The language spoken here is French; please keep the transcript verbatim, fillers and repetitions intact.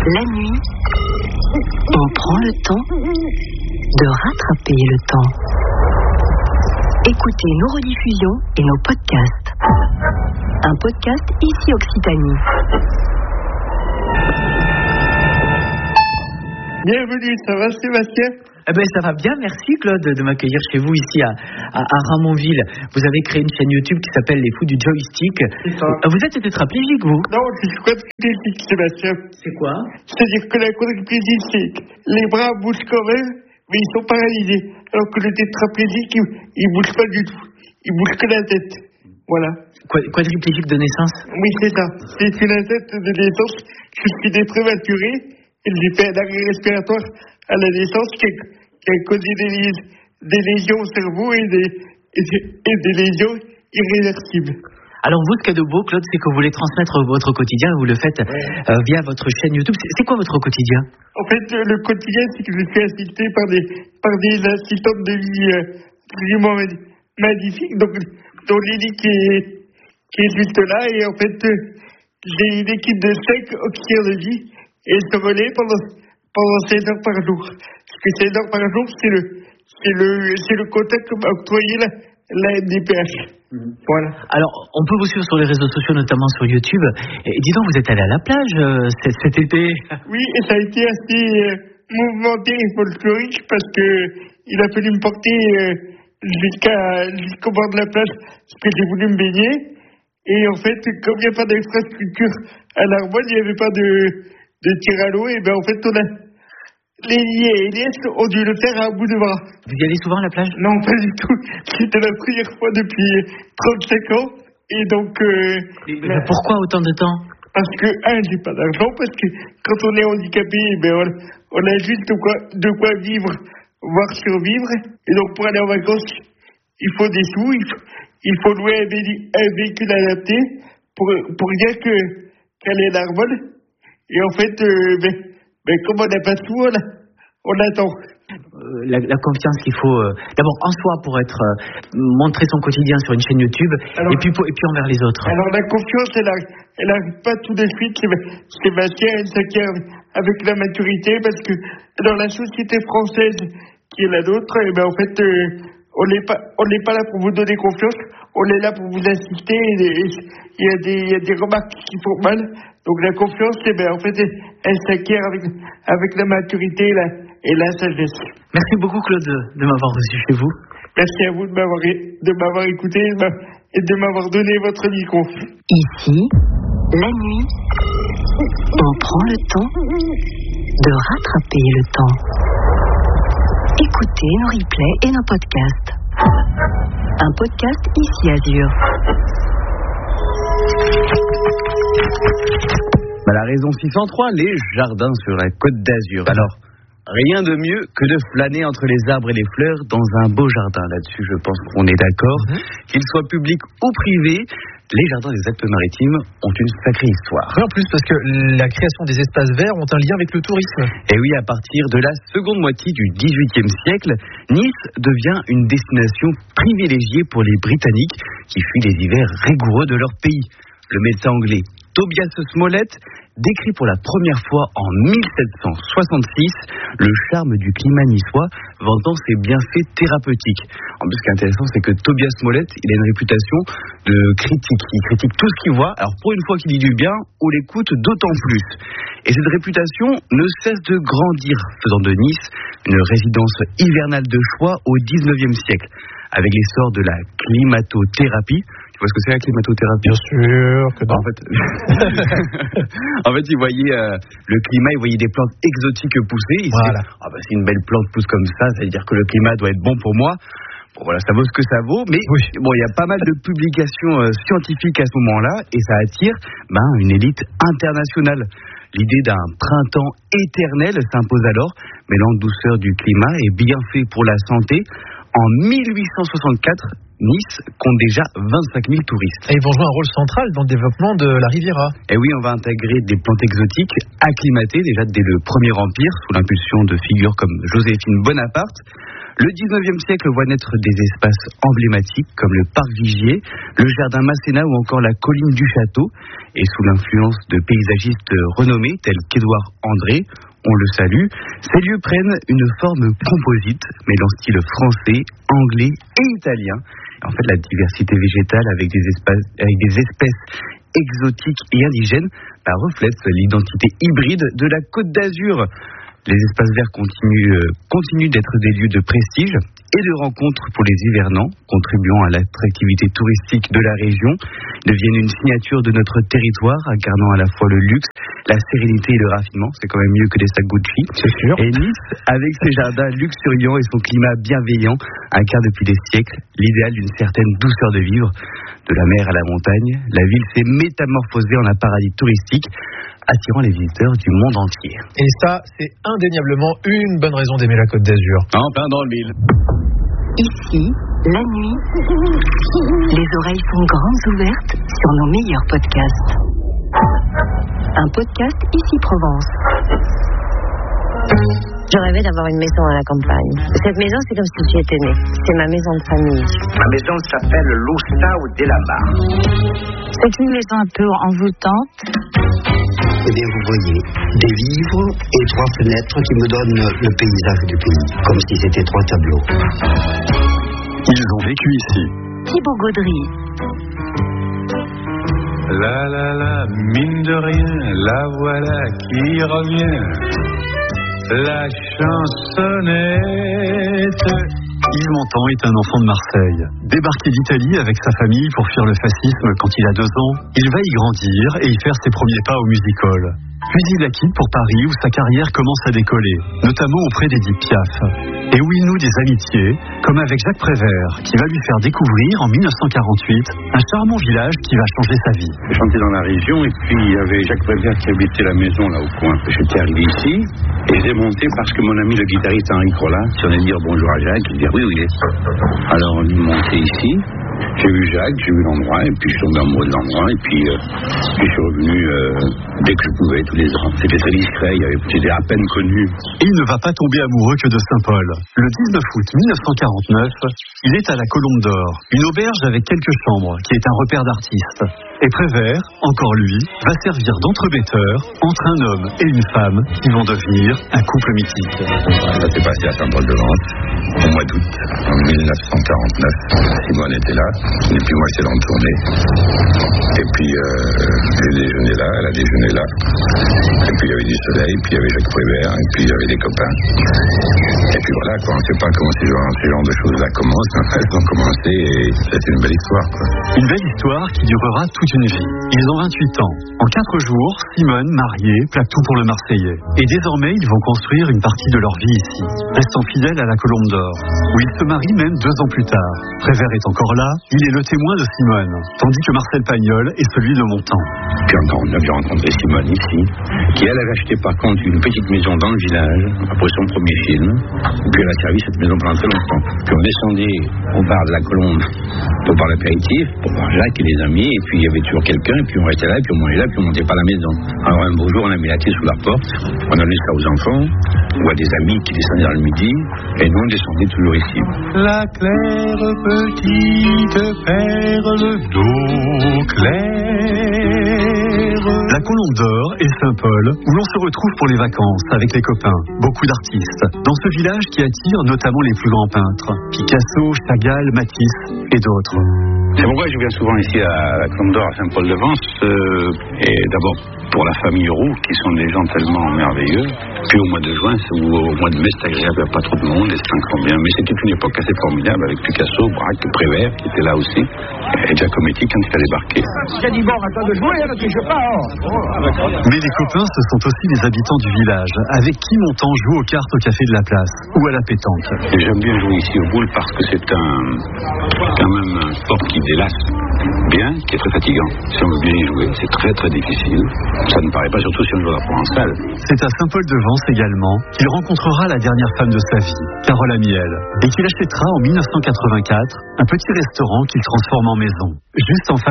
La nuit, on prend le temps de rattraper le temps. Écoutez nos rediffusions et nos podcasts. Un podcast ici Occitanie. Bienvenue, ça va Sébastien? Eh ben, ça va bien, merci Claude de m'accueillir chez vous ici à, à, à Ramonville. Vous avez créé une chaîne YouTube qui s'appelle Les Fous du Joystick. C'est ça. Vous êtes tétraplégique, vous? Non, je suis quadriplégique, Sébastien. C'est quoi? C'est-à-dire que la quadriplégie, c'est les bras bougent quand même, mais ils sont paralysés. Alors que le tétraplégique, il, il bouge pas du tout. Il bouge que la tête. Voilà. Qu- quadriplégique de naissance? Oui, c'est ça. C'est une tête de naissance. Je suis né prématuré. Et j'ai fait un arrêt respiratoire à la naissance qui a, qui a causé des, des lésions au cerveau et des, et des, et des lésions irréversibles. Alors vous, ce qu'il y a de beau, Claude, c'est que vous voulez transmettre votre quotidien, vous le faites euh, via votre chaîne YouTube. C'est, c'est quoi votre quotidien? En fait, le, le quotidien, c'est que je suis assisté par des, par des assistantes de vie euh, absolument magnifiques. Donc, dont Lily qui est, qui est juste là. Et en fait, euh, j'ai une équipe de cinq auxiliaires de vie. Et se relaie pendant, pendant seize heures par jour. Parce que seize heures par jour, c'est le, c'est le, c'est le quota que m'a octroyé la, la N D P H. Mmh. Voilà. Alors, on peut vous suivre sur les réseaux sociaux, notamment sur YouTube. Et dis donc, vous êtes allé à la plage euh, cet, cet été? Oui, et ça a été assez euh, mouvementé et folklorique parce que il a fallu me porter euh, jusqu'à, jusqu'au bord de la plage parce que j'ai voulu me baigner. Et en fait, comme il n'y a pas d'infrastructure à l'Arbonne, il n'y avait pas de... de tir à l'eau, et ben en fait, on a les liés et les ont dû le faire à bout de bras. Vous y allez souvent à la plage? Non, pas du tout. C'était la première fois depuis trente-cinq ans. Et donc... Euh, mais, mais la... Pourquoi autant de temps? Parce que, un, j'ai pas d'argent, parce que quand on est handicapé, ben on, on a juste de quoi, de quoi vivre, voire survivre. Et donc, pour aller en vacances, il faut des sous, il faut, il faut louer un, vé- un véhicule adapté pour, pour dire que, qu'elle est l'Arbonne. Et en fait, euh, ben, ben, comme on n'a pas tout, on, on attend. Euh, la, la confiance qu'il faut, euh, d'abord en soi pour être euh, montrer son quotidien sur une chaîne YouTube, alors, et puis pour, et puis envers les autres. Alors la confiance, elle arrive, elle arrive pas tout de suite. Sébastien, elle s'acquiert avec la maturité parce que dans la société française qui est la nôtre, et ben en fait, euh, on n'est pas, on n'est pas là pour vous donner confiance. On est là pour vous assister. Et il y a des, il y a des remarques qui font mal. Donc la confiance, eh ben, en fait, elle, elle s'acquiert avec, avec la maturité et la, et la sagesse. Merci beaucoup Claude de m'avoir reçu chez vous. Merci à vous de m'avoir, de m'avoir écouté et de m'avoir donné votre micro. Ici, la nuit, on prend le temps de rattraper le temps. Écoutez nos replays et nos podcasts. Un podcast ici Azur. Bah, la raison six cent trois, les jardins sur la Côte d'Azur. Alors, rien de mieux que de flâner entre les arbres et les fleurs dans un beau jardin. Là-dessus, je pense qu'on est d'accord. Mmh. Qu'il soit public ou privé, les jardins des Alpes-Maritimes ont une sacrée histoire. Oui, en plus, parce que la création des espaces verts ont un lien avec le tourisme. Et oui, à partir de la seconde moitié du dix-huitième siècle, Nice devient une destination privilégiée pour les Britanniques qui fuient les hivers rigoureux de leur pays. Le médecin anglais Tobias Smollett décrit pour la première fois en mille sept cent soixante-six le charme du climat niçois, vantant ses bienfaits thérapeutiques. En plus, ce qui est intéressant, c'est que Tobias Smollett, il a une réputation de critique. Il critique tout ce qu'il voit. Alors, pour une fois qu'il dit du bien, on l'écoute d'autant plus. Et cette réputation ne cesse de grandir, faisant de Nice une résidence hivernale de choix au dix-neuvième siècle, avec l'essor de la climatothérapie. Tu vois ce que c'est la climatothérapie? Bien sûr que non. En fait, en fait, il voyait euh, le climat, il voyait des plantes exotiques pousser. Il voilà. se dit, ah bah, si une belle plante pousse comme ça, ça veut dire que le climat doit être bon pour moi. Bon voilà, ça vaut ce que ça vaut, mais oui. Bon, il y a pas mal de publications euh, scientifiques à ce moment-là, et ça attire ben, une élite internationale. L'idée d'un printemps éternel s'impose alors, mêlant douceur du climat et bienfait pour la santé. En mille huit cent soixante-quatre, Nice compte déjà vingt-cinq mille touristes. Et ils vont jouer un rôle central dans le développement de la Riviera. Et oui, on va intégrer des plantes exotiques acclimatées déjà dès le Premier Empire, sous l'impulsion de figures comme Joséphine Bonaparte. Le dix-neuvième siècle voit naître des espaces emblématiques comme le parc Vigier, le jardin Masséna ou encore la colline du Château. Et sous l'influence de paysagistes renommés tels qu'Édouard André, on le salue, ces lieux prennent une forme composite, mêlant style français, anglais et italien. En fait, la diversité végétale avec des, espaces, avec des espèces exotiques et indigènes bah, reflète l'identité hybride de la Côte d'Azur. Les espaces verts continuent, euh, continuent d'être des lieux de prestige et de rencontres pour les hivernants, contribuant à l'attractivité touristique de la région, deviennent une signature de notre territoire, incarnant à la fois le luxe, la sérénité et le raffinement. C'est quand même mieux que des sacs Gucci. C'est sûr. Et Nice, avec ses jardins luxuriants et son climat bienveillant, incarne depuis des siècles l'idéal d'une certaine douceur de vivre. De la mer à la montagne, la ville s'est métamorphosée en un paradis touristique, attirant les visiteurs du monde entier. Et ça, c'est indéniablement une bonne raison d'aimer la Côte d'Azur. En plein dans le mille. Ici, la nuit, les oreilles sont grandes ouvertes sur nos meilleurs podcasts. Un podcast Ici Provence. Je rêvais d'avoir une maison à la campagne. Cette maison, c'est comme si j'y étais née. C'est ma maison de famille. Ma maison s'appelle l'Oustau de la Barre. C'est une maison un peu envoûtante. Eh bien, vous voyez, des livres et trois fenêtres qui me donnent le paysage du pays, comme si c'était trois tableaux. Ils ont vécu ici. Thibaut Gaudry. La la la, mine de rien, la voilà qui revient. La chansonnette. Yves Montand est un enfant de Marseille. Débarqué d'Italie avec sa famille pour fuir le fascisme quand il a deux ans, il va y grandir et y faire ses premiers pas au music-hall. Puis il la quitte pour Paris où sa carrière commence à décoller, notamment auprès d'Edith Piaf. Et où il noue des amitiés, comme avec Jacques Prévert, qui va lui faire découvrir en dix-neuf cent quarante-huit un charmant village qui va changer sa vie. J'ai chanté dans la région et puis il y avait Jacques Prévert qui habitait la maison là au coin. J'étais arrivé ici et j'ai monté parce que mon ami le guitariste Henri Crolla, si on allait dire bonjour à Jacques, il dit oui, oui, il est. Alors on est monté ici. J'ai vu Jacques, j'ai vu l'endroit, et puis je suis tombé amoureux de l'endroit, et puis, euh, puis je suis revenu euh, dès que je pouvais, tous les ans. C'était très discret, il y avait, j'étais à peine connu. Et il ne va pas tomber amoureux que de Saint-Paul. Le dix-neuf août dix-neuf cent quarante-neuf, il est à la Colombe d'Or, une auberge avec quelques chambres, qui est un repère d'artistes. Et Prévert, encore lui, va servir d'entremetteur entre un homme et une femme qui vont devenir un couple mythique. Ça s'est passé à Saint-Paul-de-Vence, au mois d'août, en dix-neuf cent quarante-neuf. Simone était là, et puis moi j'étais dans le tournée. Et puis euh, j'ai déjeuné là, elle a déjeuné là. Et puis il y avait du soleil, puis il y avait Jacques Prévert, et puis il y avait des copains. Et puis voilà, quoi, on ne sait pas comment ces genres, ces genres de choses-là commencent, mais elles ont commencé et c'est une belle histoire, quoi. Une belle histoire qui durera toute une vie. Ils ont vingt-huit ans. En quatre jours, Simone, mariée, plaque tout pour le Marseillais. Et désormais, ils vont construire une partie de leur vie ici, restant fidèles à la Colombe d'Or, où ils se marient même deux ans plus tard. Prévert est encore là, il est le témoin de Simone, tandis que Marcel Pagnol est celui de Montand. Puis en quarante-neuf, j'ai rencontré Simone ici, qui elle avait acheté par contre une petite maison dans le village, après son premier film, puis elle a servi cette maison pendant très longtemps. Puis on descendait au bar de la Colombe pour boire l'apéritif, pour voir Jacques et les amis, et puis il y avait toujours quelqu'un, et puis on restait là, et puis on mangeait là, puis on montait pas à la maison. Alors un beau jour, on a mis la clé sous la porte, on a donné ça aux enfants, ou à des amis qui descendaient dans le midi, et nous on descendait toujours ici. La claire petite perle d'eau claire. La Colombe d'Or et Saint-Paul, où l'on se retrouve pour les vacances avec les copains, beaucoup d'artistes, dans ce village qui attire notamment les plus grands peintres, Picasso, Chagall, Matisse et d'autres. C'est pourquoi je viens souvent ici à la Colombe d'Or, à Saint-Paul-de-Vence, euh, et d'abord pour la famille Roux, qui sont des gens tellement merveilleux. Puis au mois de juin, ou au mois de mai, c'est agréable, il n'y a pas trop de monde, et c'est encore bien. Mais c'était une époque assez formidable avec Picasso, Braque, Prévert, qui était là aussi, et Giacometti quand il a débarqué. J'ai dit bon, attends de jouer, parce que je pars. Mais les copains, ce sont aussi les habitants du village, avec qui Montand joue aux cartes au café de la place, ou à la pétanque. Et j'aime bien jouer ici au boule parce que c'est un, quand même un sport qui délasse. bien, qui est très fatigant. Si on veut bien y jouer, c'est très très difficile. Ça ne paraît pas, surtout si on joue en salle. C'est à Saint-Paul-de-Vence également qu'il rencontrera la dernière femme de sa vie, Carole Amiel, et qu'il achètera en mille neuf cent quatre-vingt-quatre un petit restaurant qu'il transforme en maison, juste en face